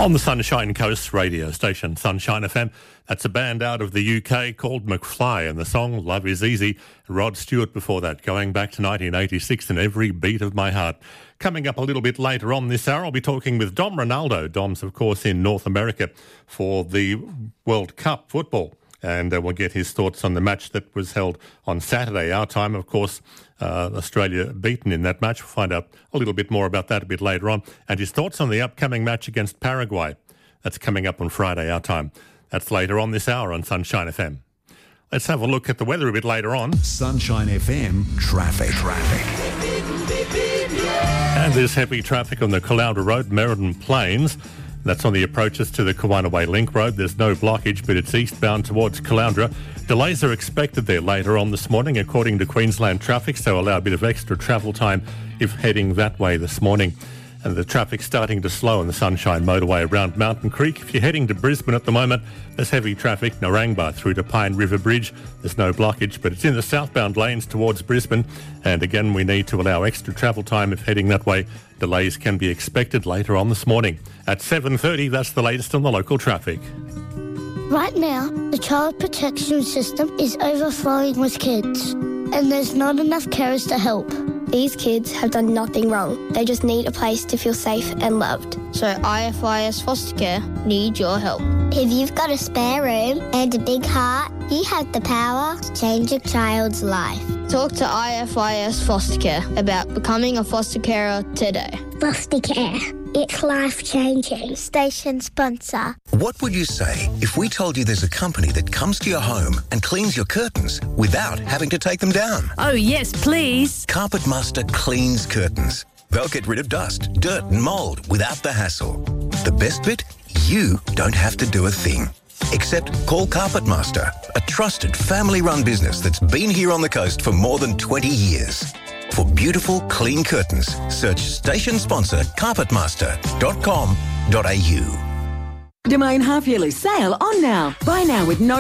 On the Sunshine Coast radio station, Sunshine FM. That's a band out of the UK called McFly, and the song Love Is Easy. Rod Stewart before that, going back to 1986 and Every Beat of My Heart. Coming up a little bit later on this hour, I'll be talking with Dom Ronaldo. Dom's, of course, in North America for the World Cup football. And we'll get his thoughts on the match that was held on Saturday, our time. Of course, Australia beaten in that match. We'll find out a little bit more about that a bit later on. And his thoughts on the upcoming match against Paraguay. That's coming up on Friday, our time. That's later on this hour on Sunshine FM. Let's have a look at the weather a bit later on. Sunshine FM traffic. And there's heavy traffic on the Caloundra Road, Merredin Plains. That's on the approaches to the Kawanaway Link Road. There's no blockage, but it's eastbound towards Caloundra. Delays are expected there later on this morning, according to Queensland Traffic, so allow a bit of extra travel time if heading that way this morning. And the traffic's starting to slow on the Sunshine Motorway around Mountain Creek. If you're heading to Brisbane at the moment, there's heavy traffic, Narangba through to Pine River Bridge. There's no blockage, but it's in the southbound lanes towards Brisbane. And again, we need to allow extra travel time if heading that way. Delays can be expected later on this morning. At 7:30, that's the latest on the local traffic. Right now, the child protection system is overflowing with kids, and there's not enough carers to help. These kids have done nothing wrong. They just need a place to feel safe and loved. So IFIS Foster Care need your help. If you've got a spare room and a big heart, you have the power to change a child's life. Talk to IFIS Foster Care about becoming a foster carer today. Foster care. It's life-changing. Station sponsor. What would you say if we told you there's a company that comes to your home and cleans your curtains without having to take them down? Oh, yes, please. Carpet Master cleans curtains. They'll get rid of dust, dirt and mould without the hassle. The best bit? You don't have to do a thing. Except call Carpet Master, a trusted family-run business that's been here on the coast for more than 20 years. For beautiful, clean curtains, search station sponsor carpetmaster.com.au. Domain half-yearly sale on now. Buy now with no